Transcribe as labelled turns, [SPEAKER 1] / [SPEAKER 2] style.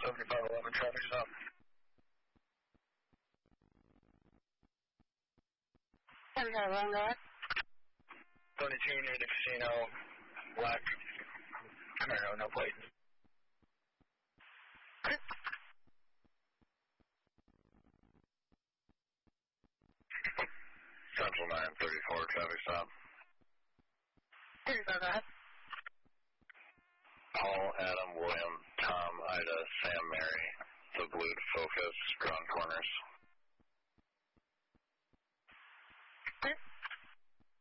[SPEAKER 1] 7511 traffic stop.
[SPEAKER 2] 7511, go ahead.
[SPEAKER 1] 32 near the casino, black Camaro, no plate.
[SPEAKER 3] Central 934 traffic stop.
[SPEAKER 2] 35, go ahead.
[SPEAKER 3] Paul, Adam, William, Tom, Ida, Sam, Mary, the blue Focus, ground corners.
[SPEAKER 2] Okay.